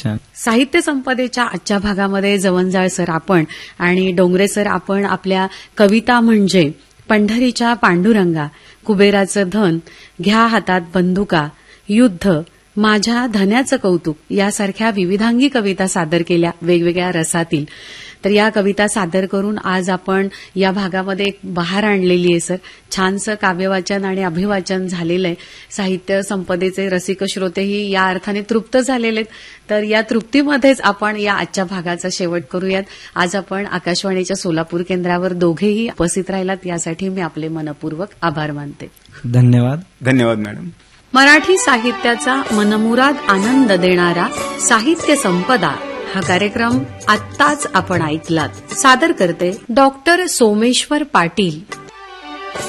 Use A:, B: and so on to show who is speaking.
A: छान.
B: साहित्य संपदेच्या आजच्या भागामध्ये जवंजाळ सर आपण आणि डोंगरे सर आपण आपल्या कविता म्हणजे पंढरीच्या पांडुरंगा, कुबेराचं धन, घ्या हातात बंदुका, युद्ध, माझ्या धन्याचं कौतुक यासारख्या विविधांगी कविता सादर केल्या वेगवेगळ्या रसातील. तर या कविता सादर करून आज आपण या भागामध्ये एक बहार आणलेली आहे सर. छानसं काव्यवाचन आणि अभिवाचन झालेलं आहे. साहित्य संपदेचे रसिक श्रोतेही या अर्थाने तृप्त झालेले आहेत. तर या तृप्तीमध्येच आपण या आजच्या भागाचा शेवट करूयात. आज आपण आकाशवाणीच्या सोलापूर केंद्रावर दोघेही उपस्थित राहिलात यासाठी मी आपले मनपूर्वक आभार मानते.
A: धन्यवाद.
C: धन्यवाद मॅडम.
B: मराठी साहित्याचा मनमुराद आनंद देणारा साहित्य संपदा हा कार्यक्रम आत्ताच आपण ऐकलात. सादर करते डॉक्टर सोमेश्वर पाटील.